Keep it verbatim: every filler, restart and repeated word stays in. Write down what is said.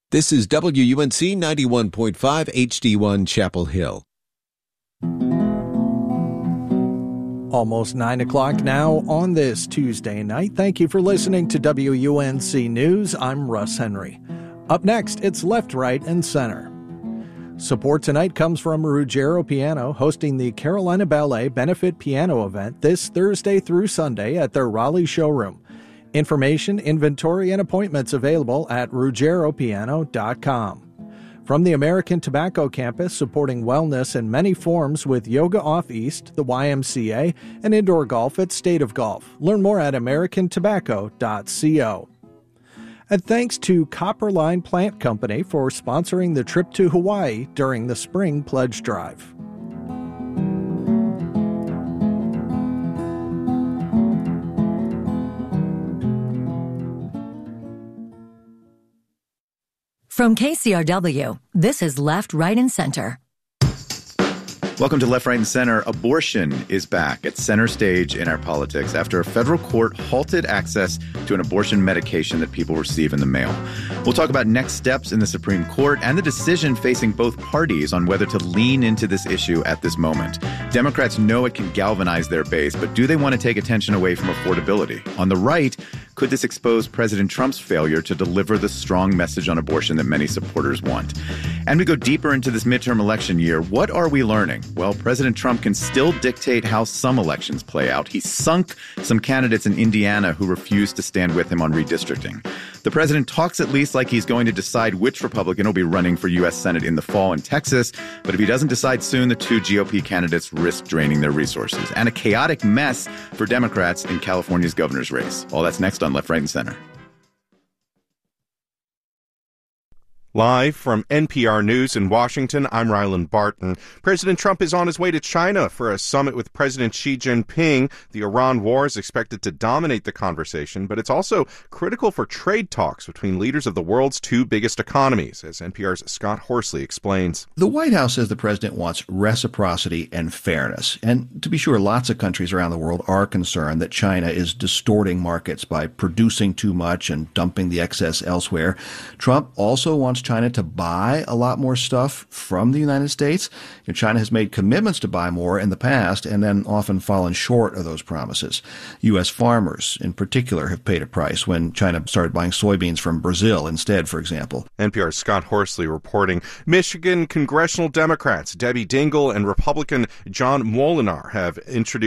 This is W U N C ninety-one point five H D one Chapel Hill. Almost nine o'clock now on this Tuesday night. Thank you for listening to W U N C News. I'm Russ Henry. Up next, it's Left, Right, and Center. Support tonight comes from Ruggiero Piano, hosting the Carolina Ballet Benefit Piano event this Thursday through Sunday at their Raleigh showroom. Information, inventory, and appointments available at ruggiero piano dot com. From the American Tobacco Campus, supporting wellness in many forms with Yoga Off East, the Y M C A, and indoor golf at State of Golf. Learn more at american tobacco dot co. And thanks to Copperline Plant Company for sponsoring the trip to Hawaii during the Spring Pledge Drive. From K C R W, this is Left, Right, and Center. Welcome to Left, Right, and Center. Abortion is back at center stage in our politics after a federal court halted access to an abortion medication that people receive in the mail. We'll talk about next steps in the Supreme Court and the decision facing both parties on whether to lean into this issue at this moment. Democrats know it can galvanize their base, but do they want to take attention away from affordability? On the right, could this expose President Trump's failure to deliver the strong message on abortion that many supporters want? And we go deeper into this midterm election year. What are we learning? Well, President Trump can still dictate how some elections play out. He sunk some candidates in Indiana who refused to stand with him on redistricting. The president talks at least like he's going to decide which Republican will be running for U S Senate in the fall in Texas. But if he doesn't decide soon, the two G O P candidates risk draining their resources. And a chaotic mess for Democrats in California's governor's race. All that's next on Left, Right, and Center. Live from N P R News in Washington, I'm Ryland Barton. President Trump is on his way to China for a summit with President Xi Jinping. The Iran war is expected to dominate the conversation, but it's also critical for trade talks between leaders of the world's two biggest economies, as N P R's Scott Horsley explains. The White House says the president wants reciprocity and fairness. And to be sure, lots of countries around the world are concerned that China is distorting markets by producing too much and dumping the excess elsewhere. Trump also wants China to buy a lot more stuff from the United States. You know, China has made commitments to buy more in the past and then often fallen short of those promises. U S farmers, in particular, have paid a price when China started buying soybeans from Brazil instead, for example. N P R's Scott Horsley reporting. Michigan congressional Democrats Debbie Dingell and Republican John Molinar have introduced